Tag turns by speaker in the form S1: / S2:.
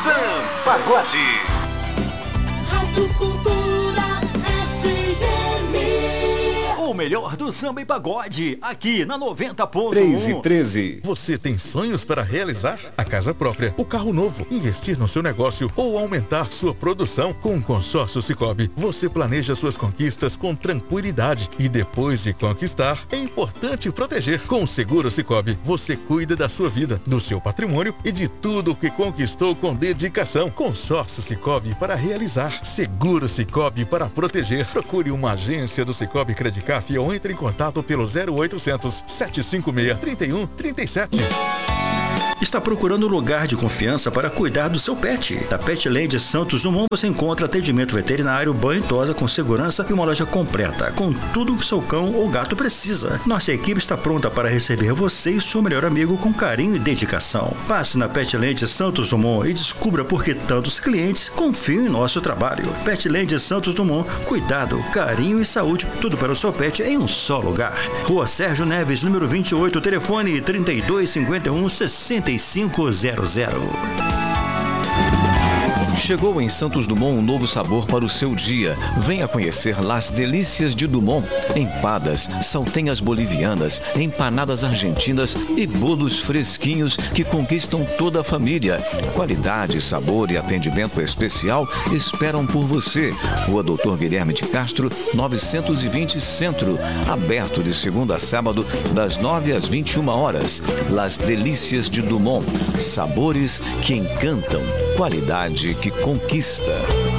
S1: Pagode.
S2: Rádio Cultura FM.
S3: O melhor do samba e pagode, aqui na 90.1.
S4: 3:13.
S5: Você tem sonhos para realizar? A casa própria, o carro novo, investir no seu negócio ou aumentar sua produção? Com o Consórcio Sicoob, você planeja suas conquistas com tranquilidade e depois de conquistar, é importante proteger. Com o Seguro Sicoob, você cuida da sua vida, do seu patrimônio e de tudo o que conquistou com dedicação. Consórcio Sicoob para realizar. Seguro Sicoob para proteger. Procure uma agência do Sicoob Credicaf ou entre em contato pelo 0800 756 3137.
S3: Está procurando um lugar de confiança para cuidar do seu pet? Na Petland Santos Dumont você encontra atendimento veterinário, banho e tosa com segurança e uma loja completa, com tudo que seu cão ou gato precisa. Nossa equipe está pronta para receber você e seu melhor amigo com carinho e dedicação. Passe na Petland Santos Dumont e descubra por que tantos clientes confiam em nosso trabalho. Petland Santos Dumont, cuidado, carinho e saúde, tudo para o seu pet em um só lugar. Rua Sérgio Neves, número 28, telefone 3251 6500.
S4: Chegou em Santos Dumont um novo sabor para o seu dia. Venha conhecer Las Delícias de Dumont. Empadas, saltenhas bolivianas, empanadas argentinas e bolos fresquinhos que conquistam toda a família. Qualidade, sabor e atendimento especial esperam por você. Rua Doutor Guilherme de Castro, 920 Centro. Aberto de segunda a sábado, das 9 às 21 horas. Las Delícias de Dumont. Sabores que encantam. Qualidade que conquista.